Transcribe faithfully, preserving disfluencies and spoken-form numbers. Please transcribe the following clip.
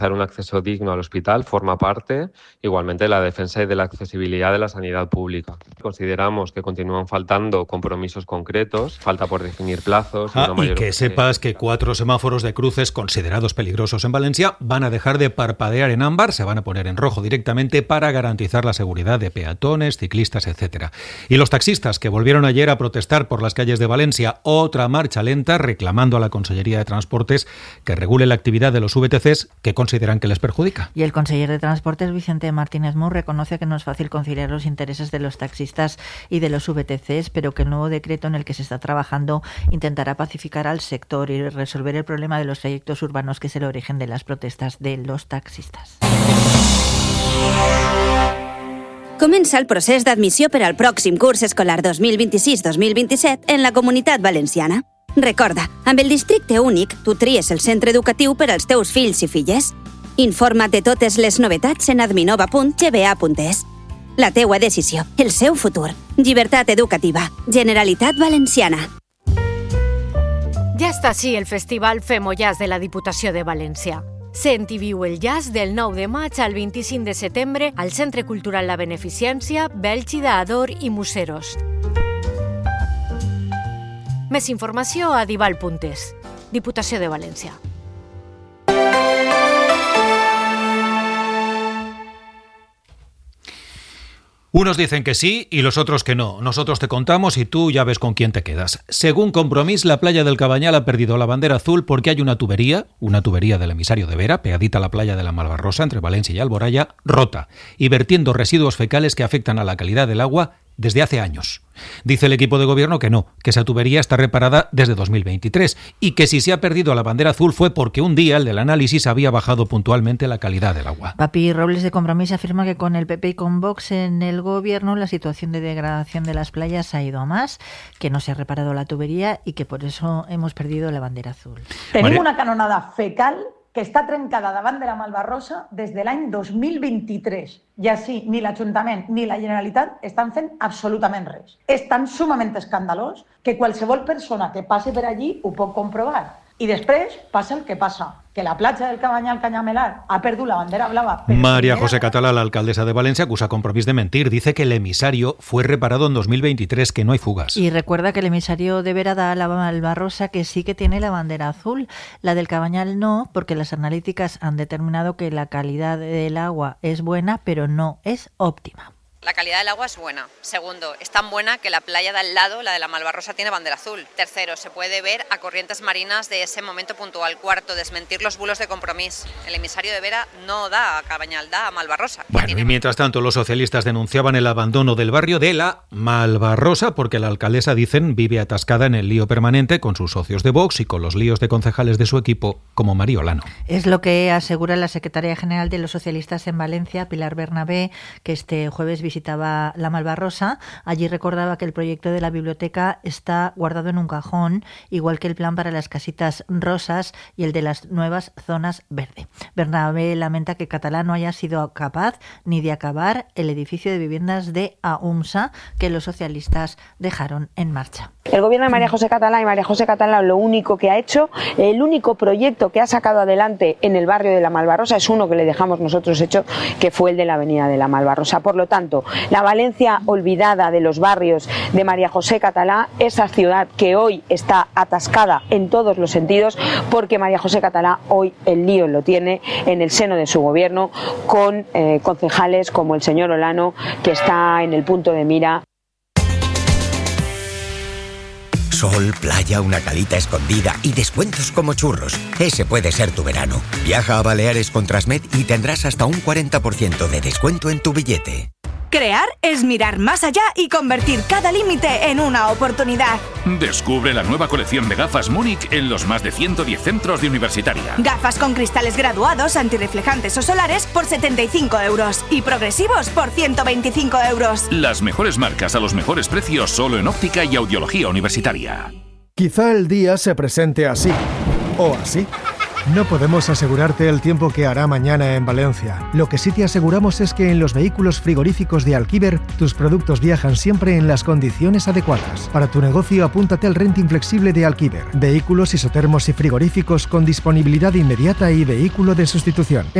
Un acceso digno al hospital forma parte igualmente de la defensa y de la accesibilidad de la sanidad pública. Consideramos que continúan faltando compromisos concretos, falta por definir plazos. Ah, y, una mayor... y que sepas que cuatro semáforos de cruces considerados peligrosos en Valencia van a dejar de parpadear en ámbar, se van a poner en rojo directamente para garantizar la seguridad de peatones, ciclistas, etcétera. Y los taxistas que volvieron ayer a protestar por las calles de Valencia, otra marcha lenta reclamando a la Consellería de Transportes que regule la actividad de los V T Cs que consideran que les perjudica. Y el conseller de Transportes, Vicente Martínez Mur, reconoce que no es fácil conciliar los intereses de los taxistas y de los V T Cs, pero que el nuevo decreto en el que se está trabajando intentará pacificar al sector y resolver el problema de los trayectos urbanos, que es el origen de las protestas de los taxistas. Comença el procés d'admissió per al pròxim curs escolar dos mil vint-i-sis dos mil vint-i-set en la Comunitat Valenciana. Recorda, amb el districte únic, tu tries el centre educatiu per als teus fills i filles. Informa't de totes les novetats en adminova punt g b a punt e s. La teua decisió, el seu futur. Llibertat educativa. Generalitat Valenciana. Ja està així el Festival Fem-ho Jazz de la Diputació de València. Sent i viu el jazz del nou de maig al vint-i-cinc de setembre al Centre Cultural La Beneficència, Bèlgida, Ador i Museros. Més informació a dival punt e s. Diputació de València. Unos dicen que sí y los otros que no. Nosotros te contamos y tú ya ves con quién te quedas. Según Compromís, la playa del Cabanyal ha perdido la bandera azul porque hay una tubería, una tubería del emisario de Vera, pegadita a la playa de la Malvarrosa, entre Valencia y Alboraya, rota, y vertiendo residuos fecales que afectan a la calidad del agua desde hace años. Dice el equipo de gobierno que no, que esa tubería está reparada desde dos mil veintitrés y que si se ha perdido la bandera azul fue porque un día el del análisis había bajado puntualmente la calidad del agua. Papi Robles de Compromís afirma que con el P P y con Vox en el gobierno la situación de degradación de las playas ha ido a más, que no se ha reparado la tubería y que por eso hemos perdido la bandera azul. Tenim una canonada fecal que està trencada davant de la Malvarrosa des de l'any dos mil vint-i-tres. I així ni l'Ajuntament ni la Generalitat estan fent absolutament res. És tan sumament escandalós que qualsevol persona que passi per allí ho pot comprovar. I després passa el que passa, que la platja del Cabanyal Canyamelar ha perdut la bandera blava. María José Catalá, la alcaldesa de Valencia, acusa a Compromís de mentir. Dice que el emisario fue reparado en dos mil veintitrés, que no hay fugas. Y recuerda que el emisario de Vera da a la Malvarrosa que sí que tiene la bandera azul. La del Cabanyal no, porque las analíticas han determinado que la calidad del agua es buena, pero no es óptima. La calidad del agua es buena. Segundo, es tan buena que la playa de al lado, la de la Malvarrosa, tiene bandera azul. Tercero, se puede ver a corrientes marinas de ese momento puntual. Cuarto, desmentir los bulos de Compromís. El emisario de Vera no da a Cabanyal, da a Malvarrosa. Bueno, y mientras tanto los socialistas denunciaban el abandono del barrio de la Malvarrosa porque la alcaldesa, dicen, vive atascada en el lío permanente con sus socios de Vox y con los líos de concejales de su equipo, como María Olano. Es lo que asegura la secretaria general de los socialistas en Valencia, Pilar Bernabé, que este jueves visitaba la Malvarrosa. Allí recordaba que el proyecto de la biblioteca está guardado en un cajón, igual que el plan para las casitas rosas y el de las nuevas zonas verde. Bernabé lamenta que Catalá no haya sido capaz ni de acabar el edificio de viviendas de AUMSA que los socialistas dejaron en marcha. El gobierno de María José Catalá y María José Catalá lo único que ha hecho, el único proyecto que ha sacado adelante en el barrio de la Malvarrosa es uno que le dejamos nosotros hecho, que fue el de la avenida de la Malvarrosa. Por lo tanto, la Valencia olvidada de los barrios de María José Catalá, esa ciudad que hoy está atascada en todos los sentidos, porque María José Catalá hoy el lío lo tiene en el seno de su gobierno con eh, concejales como el señor Olano, que está en el punto de mira. Sol, playa, una calita escondida y descuentos como churros. Ese puede ser tu verano. Viaja a Baleares con Transmed y tendrás hasta un cuarenta por ciento de descuento en tu billete. Crear es mirar más allá y convertir cada límite en una oportunidad. Descubre la nueva colección de gafas Múnich en los más de ciento diez centros de Universitaria. Gafas con cristales graduados, antirreflejantes o solares por setenta y cinco euros y progresivos por ciento veinticinco euros. Las mejores marcas a los mejores precios solo en óptica y audiología universitaria. Quizá el día se presente así o así. No podemos asegurarte el tiempo que hará mañana en Valencia. Lo que sí te aseguramos es que en los vehículos frigoríficos de Alquiver, tus productos viajan siempre en las condiciones adecuadas. Para tu negocio, apúntate al renting flexible de Alquiver. Vehículos isotermos y frigoríficos con disponibilidad inmediata y vehículo de sustitución.